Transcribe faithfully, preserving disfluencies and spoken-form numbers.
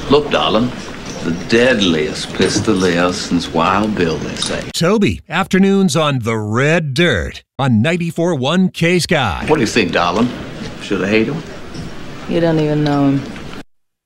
Look, darling, the deadliest pistolero since Wild Bill, they say. Toby, afternoons on The Red Dirt on ninety-four point one K-Sky. What do you think, darling? Should I hate him? You don't even know him.